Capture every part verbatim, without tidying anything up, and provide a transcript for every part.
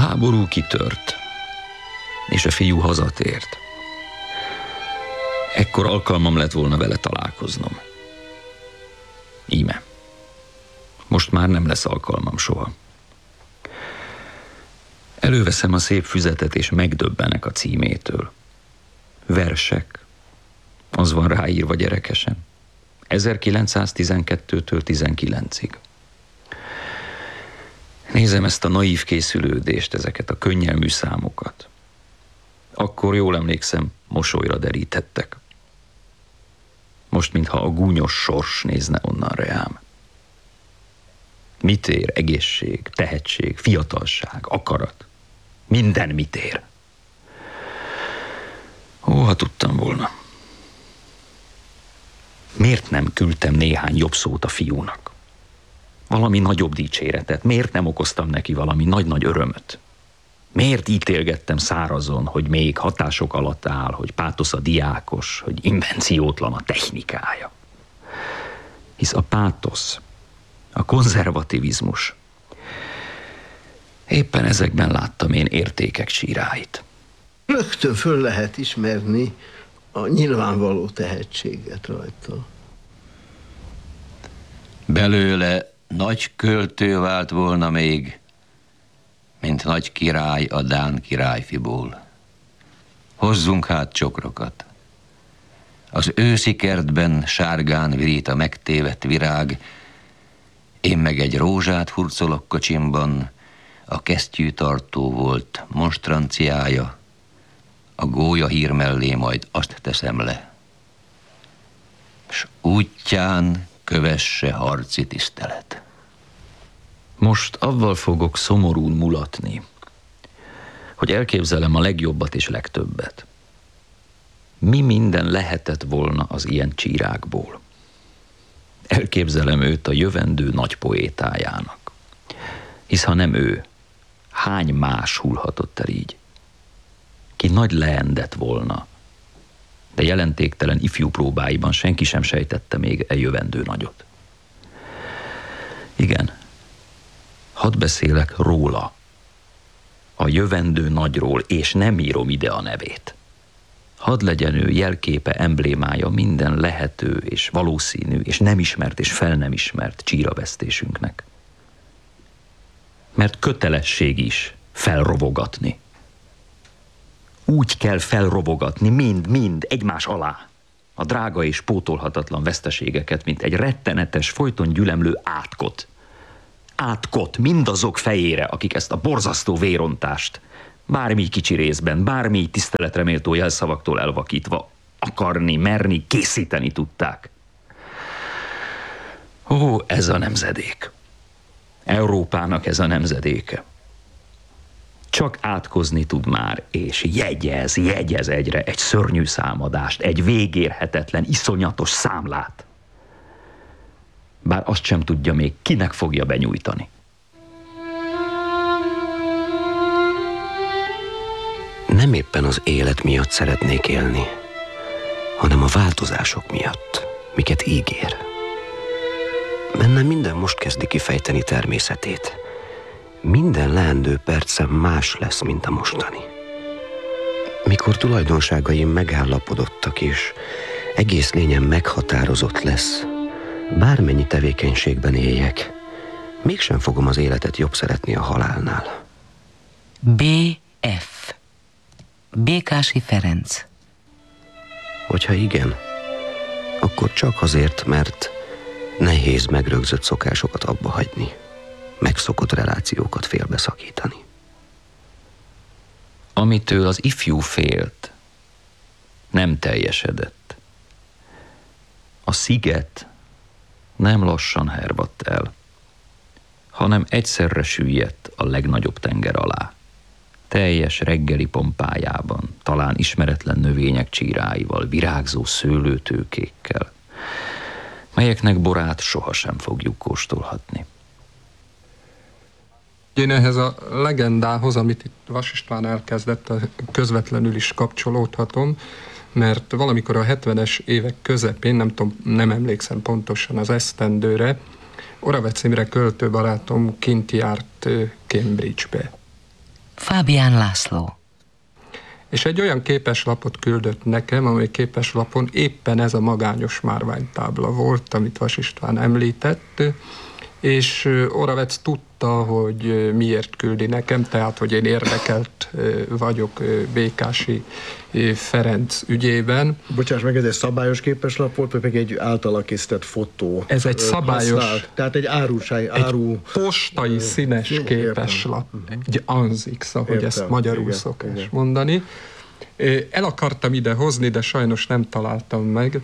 háború kitört, és a fiú hazatért. Ekkor alkalmam lett volna vele találkoznom. Íme. Most már nem lesz alkalmam soha. Előveszem a szép füzetet, és megdöbbenek a címétől. Versek, az van ráírva gyerekesen. ezerkilencszáztizenkettőtől tizenkilencig. Nézem ezt a naív készülődést, ezeket a könnyelmű számokat. Akkor jól emlékszem, mosolyra derítettek. Most, mintha a gúnyos sors nézne onnan reám. Mit ér egészség, tehetség, fiatalság, akarat? Minden mit ér? Ó, ha tudtam volna. Miért nem küldtem néhány jobb szót a fiúnak? Valami nagyobb dicséretet. Miért nem okoztam neki valami nagy-nagy örömöt? Miért ítélgettem szárazon, hogy még hatások alatt áll, hogy pátosz a diákos, hogy invenciótlan a technikája? Hisz a pátosz, a konzervativizmus, éppen ezekben láttam én értékek síráit. Rögtön föl lehet ismerni a nyilvánvaló tehetséget rajta. Belőle nagy költő vált volna még, mint nagy király a dán királyfiból. Hozzunk hát csokrokat. Az őszi kertben sárgán virít a megtévedt virág, én meg egy rózsát hurcolok kocsimban, a kesztyűtartó volt monstranciája, a gólya hír mellé majd azt teszem le. S útján kövesse harci tisztelet. Most avval fogok szomorún mulatni, hogy elképzelem a legjobbat és legtöbbet. Mi minden lehetett volna az ilyen csírákból? Elképzelem őt a jövendő nagy poétájának. Hisz ha nem ő, hány más hullhatott el így? Ki nagy leendett volna, de jelentéktelen ifjú próbáiban senki sem sejtette még e jövendő nagyot. Igen, hadd beszélek róla, a jövendő nagyról, és nem írom ide a nevét. Hadd legyen ő jelképe, emblémája minden lehető és valószínű, és nem ismert és fel nem ismert csíravesztésünknek. Mert kötelesség is felrovogatni. Úgy kell felrovogatni, mind-mind egymás alá a drága és pótolhatatlan veszteségeket, mint egy rettenetes, folyton gyülemlő átkot. Átkot mindazok fejére, akik ezt a borzasztó vérontást bármi kicsi részben, bármi tiszteletreméltó jelszavaktól elvakítva akarni, merni, készíteni tudták. Ó, ez a nemzedék. Európának ez a nemzedéke. Csak átkozni tud már, és jegyez, jegyez egyre egy szörnyű számadást, egy végérhetetlen, iszonyatos számlát. Bár azt sem tudja még, kinek fogja benyújtani. Nem éppen az élet miatt szeretnék élni, hanem a változások miatt, miket ígér. Bennem minden most kezdi kifejteni természetét. Minden leendő percem más lesz, mint a mostani. Mikor tulajdonságaim megállapodottak, és egész lényem meghatározott lesz, bármennyi tevékenységben éljek, mégsem fogom az életet jobb szeretni a halálnál. bé ef. Békási Ferenc. Hogyha igen, akkor csak azért, mert nehéz megrögzött szokásokat abba hagyni, megszokott relációkat félbeszakítani. Amitől az ifjú félt, nem teljesedett. A sziget nem lassan hervadt el, hanem egyszerre süllyedt a legnagyobb tenger alá. Teljes reggeli pompájában, talán ismeretlen növények csíráival, virágzó szőlőtőkékkel, melyeknek borát sohasem fogjuk kóstolhatni. Én ehhez a legendához, amit itt Vas István elkezdett, közvetlenül is kapcsolódhatom, mert valamikor a hetvenes évek közepén, nem tudom, nem emlékszem pontosan az esztendőre, Oravec Imre költőbarátom kint járt Cambridge-be. Fábián László. És egy olyan képeslapot küldött nekem, amely képeslapon éppen ez a magányos márványtábla volt, amit Vas István említett, és Oravec tudta, hogy miért küldi nekem, tehát, hogy én érdekelt vagyok Békási Ferenc ügyében. Bocsáss meg, ez egy szabályos képeslap volt, vagy pedig egy általa készített fotó? Ez egy szabályos... Használt, tehát egy áruság, áru... Egy postai színes Jó, képeslap, értem. egy anzix, ahogy Értem, ezt magyarul igen, szokás igen. mondani. El akartam ide hozni, de sajnos nem találtam meg.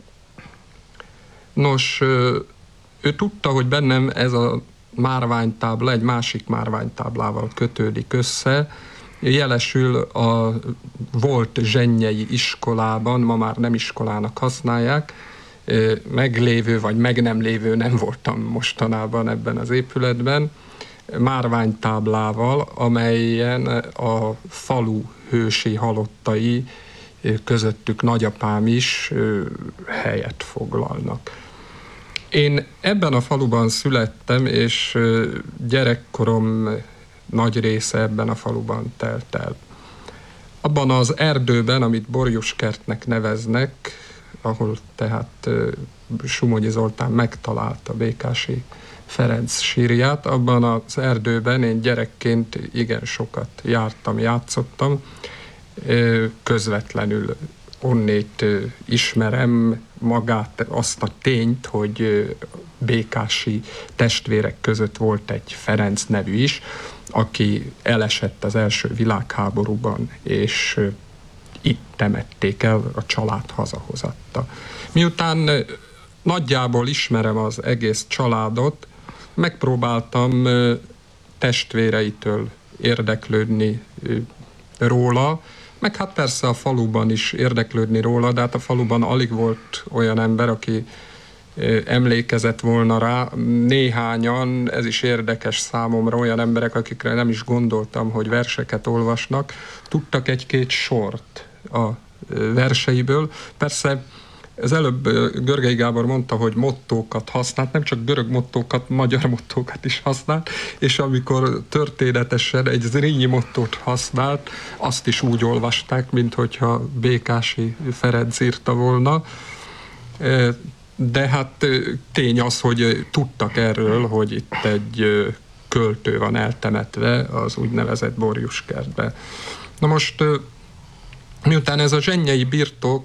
Nos, ő tudta, hogy bennem ez a márványtábla egy másik márványtáblával kötődik össze. Jelesül a volt zsennyei iskolában, ma már nem iskolának használják, meglévő vagy meg nem lévő, nem voltam mostanában ebben az épületben, márványtáblával, amelyen a falu hősi halottai, közöttük nagyapám is helyet foglalnak. Én ebben a faluban születtem, és gyerekkorom nagy része ebben a faluban telt el. Abban az erdőben, amit Borjuskertnek neveznek, ahol tehát Somonyi Zoltán megtalálta Békási Ferenc sírját, abban az erdőben én gyerekként igen sokat jártam, játszottam, közvetlenül onnét ismerem magát, azt a tényt, hogy békási testvérek között volt egy Ferenc nevű is, aki elesett az első világháborúban, és itt temették el, a család hazahozatta. Miután nagyjából ismerem az egész családot, megpróbáltam testvéreitől érdeklődni róla, meg hát persze a faluban is érdeklődni róla, de hát a faluban alig volt olyan ember, aki emlékezett volna rá. Néhányan, ez is érdekes számomra, olyan emberek, akikre nem is gondoltam, hogy verseket olvasnak, tudtak egy-két sort a verseiből. Persze az előbb Görgei Gábor mondta, hogy mottókat használt, nem csak görög mottókat, magyar mottókat is használt, és amikor történetesen egy zrínyi mottót használt, azt is úgy olvasták, mint hogyha Békási Ferenc írta volna. De hát tény az, hogy tudtak erről, hogy itt egy költő van eltemetve az úgynevezett Borjuskertbe. Na most, miután ez a zsennyei birtok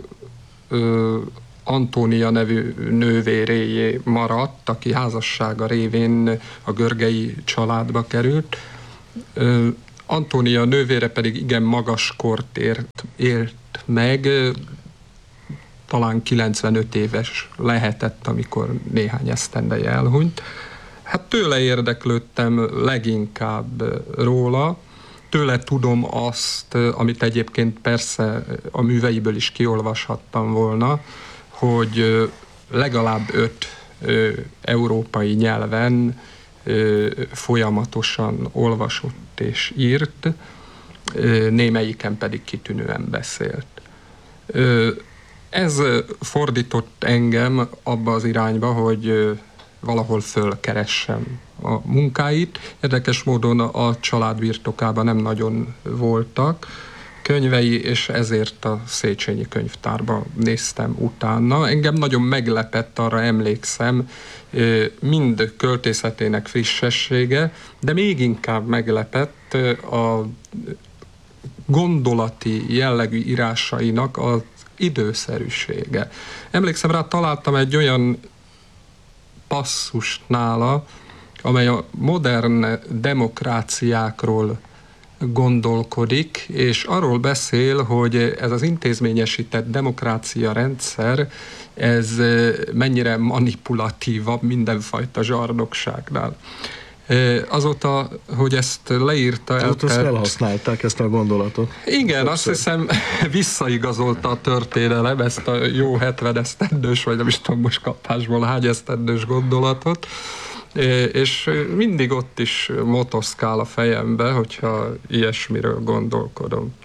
Antónia nevű nővéréjé maradt, aki házassága révén a Görgei családba került, Antónia nővére pedig igen magas kort ért, élt meg, talán kilencvenöt éves lehetett, amikor néhány esztendeje elhunyt. Hát tőle érdeklődtem leginkább róla, tőle tudom azt, amit egyébként persze a műveiből is kiolvashattam volna, hogy legalább öt európai nyelven folyamatosan olvasott és írt, némelyiken pedig kitűnően beszélt. Ez fordított engem abba az irányba, hogy valahol fölkeressem a munkáit. Érdekes módon a család birtokában nem nagyon voltak könyvei, és ezért a Széchenyi könyvtárba néztem utána. Engem nagyon meglepett, arra emlékszem, mind költészetének frissessége, de még inkább meglepett a gondolati jellegű írásainak az időszerűsége. Emlékszem rá, találtam egy olyan passzust nála, amely a modern demokráciákról gondolkodik, és arról beszél, hogy ez az intézményesített demokrácia rendszer, ez mennyire manipulatívabb mindenfajta zsarnokságnál. Azóta, hogy ezt leírta... Azóta ezt felhasználták, ezt a gondolatot. Igen, azt hiszem visszaigazolta a történelem ezt a jó hetven esztendős, vagy nem is tudom most kapásból hány esztendős gondolatot, és mindig ott is motoszkál a fejembe, hogyha ilyesmiről gondolkodom.